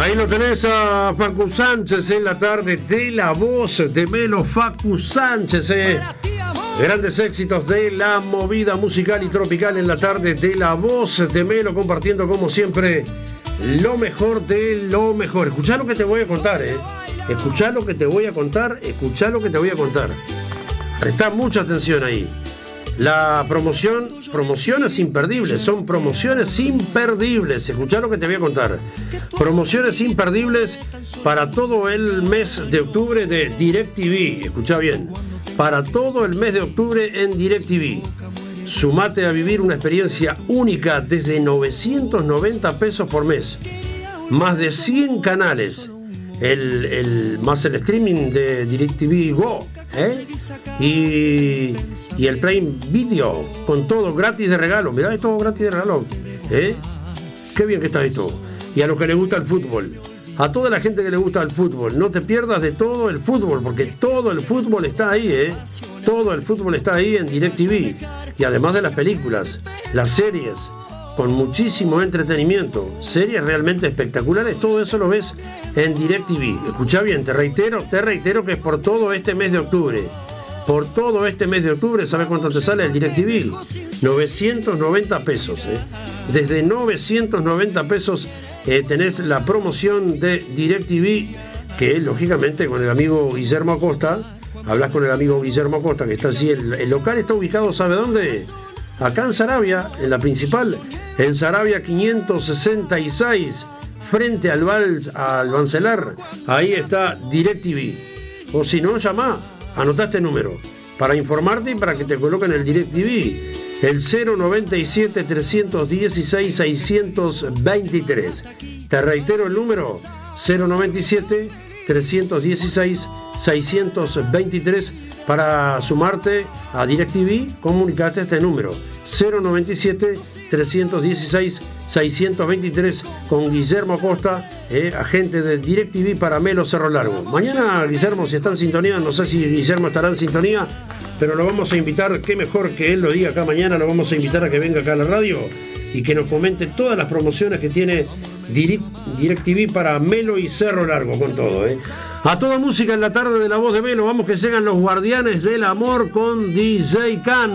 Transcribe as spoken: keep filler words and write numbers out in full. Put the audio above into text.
Ahí lo tenés a Facu Sánchez en la tarde de La Voz de Melo. Facu Sánchez, eh. Grandes éxitos de la movida musical y tropical en la tarde de La Voz de Melo, compartiendo como siempre lo mejor de lo mejor. Escuchá lo que te voy a contar, eh. Escuchá lo que te voy a contar, escuchá lo que te voy a contar. Prestá mucha atención ahí. La promoción, promociones imperdibles, son promociones imperdibles. Escuchá lo que te voy a contar. Promociones imperdibles para todo el mes de octubre de DirecTV. Escuchá bien. Para todo el mes de octubre en DirecTV. Sumate a vivir una experiencia única desde novecientos noventa pesos por mes. Más de cien canales. El, el, más el streaming de DirecTV Go, ¿eh? y, y el Prime Video, con todo gratis de regalo. Mirá, es todo gratis de regalo, ¿eh? Qué bien que está esto. Y a los que les gusta el fútbol, a toda la gente que le gusta el fútbol, no te pierdas de todo el fútbol, porque todo el fútbol está ahí, ¿eh? Todo el fútbol está ahí en DirecTV. Y además de las películas, las series, con muchísimo entretenimiento, series realmente espectaculares, todo eso lo ves en DirecTV. Escuchá bien, te reitero, te reitero que es por todo este mes de octubre. Por todo este mes de octubre, ¿sabes cuánto te sale el DirecTV? novecientos noventa pesos, ¿eh? Desde novecientos noventa pesos eh, tenés la promoción de DirecTV, que lógicamente con el amigo Guillermo Acosta, hablas con el amigo Guillermo Acosta, que está allí, el, el local está ubicado, ¿sabe dónde? Acá en Saravia, en la principal, en Saravia quinientos sesenta y seis, frente al, Val, al Bancelar, ahí está DirecTV. O si no, llamá, anotá este número, para informarte y para que te coloquen el DirecTV, el cero noventa y siete, trescientos dieciséis, seiscientos veintitrés. Te reitero el número, cero noventa y siete, trescientos dieciséis, seiscientos veintitrés. Para sumarte a DirecTV, comunicate este número, cero noventa y siete, trescientos dieciséis, seiscientos veintitrés, con Guillermo Acosta, eh, agente de DirecTV para Melo Cerro Largo. Mañana, Guillermo, si está en sintonía, no sé si Guillermo estará en sintonía, pero lo vamos a invitar, qué mejor que él lo diga acá mañana, lo vamos a invitar a que venga acá a la radio y que nos comente todas las promociones que tiene Direct, DirecTV para Melo y Cerro Largo, con todo, ¿eh? A toda música en la tarde de La Voz de Melo, vamos que llegan los Guardianes del Amor con D J Khan.